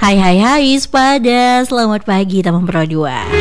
Hai Spada, selamat pagi teman Pro 2.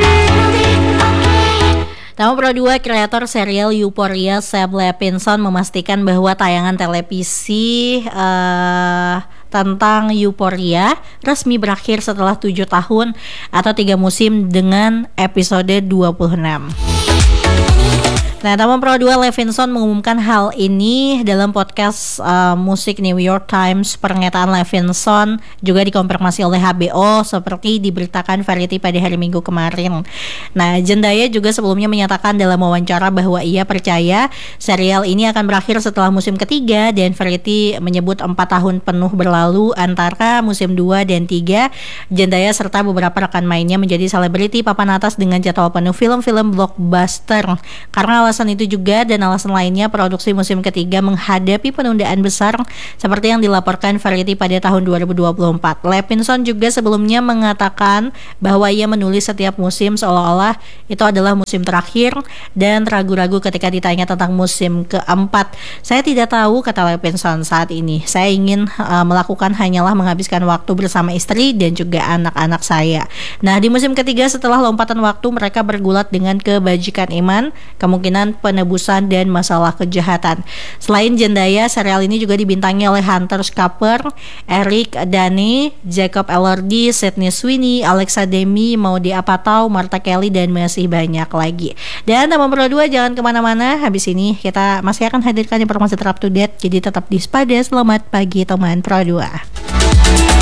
Teman Pro 2, kreator serial Euphoria Sam Levinson memastikan bahwa tayangan televisi tentang Euphoria resmi berakhir setelah 7 tahun atau 3 musim dengan episode 26. Nah, teman Pro 2, Levinson mengumumkan hal ini dalam podcast musik New York Times. Pernyataan Levinson juga dikonfirmasi oleh HBO seperti diberitakan Variety pada hari Minggu kemarin. Nah, Zendaya juga sebelumnya menyatakan dalam wawancara bahwa ia percaya serial ini akan berakhir setelah musim ketiga, dan Variety menyebut 4 tahun penuh berlalu antara musim 2 dan 3. Zendaya serta beberapa rekan mainnya menjadi selebriti papan atas dengan jadwal penuh film-film blockbuster. Karena alasan itu juga dan alasan lainnya, produksi musim ketiga menghadapi penundaan besar seperti yang dilaporkan Variety pada tahun 2024. Levinson juga sebelumnya mengatakan bahwa ia menulis setiap musim seolah-olah itu adalah musim terakhir dan ragu-ragu ketika ditanya tentang musim keempat. Saya tidak tahu, kata Levinson saat ini. Saya ingin melakukan hanyalah menghabiskan waktu bersama istri dan juga anak-anak saya. Nah, di musim ketiga setelah lompatan waktu, mereka bergulat dengan kebajikan iman, kemungkinan penebusan dan masalah kejahatan. Selain Zendaya, serial ini juga dibintangi oleh Hunter Schafer, Eric Dane, Jacob Elordi, Sydney Sweeney, Alexa Demi, Maudy Apatow, Martha Kelly, dan masih banyak lagi. Dan teman Pro 2, jangan kemana-mana. Habis ini kita masih akan hadirkan informasi terupdate, jadi tetap di Spada. Selamat pagi teman Pro 2.